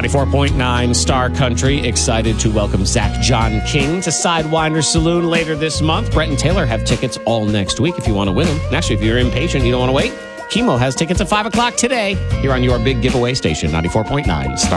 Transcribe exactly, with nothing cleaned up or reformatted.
ninety-four point nine Star Country, excited to welcome Zach John King to Sidewinder Saloon later this month. Brett and Taylor have tickets all next week if you want to win them. And actually, if you're impatient, you don't want to wait, Chemo has tickets at five o'clock today here on your big giveaway station, ninety-four point nine Star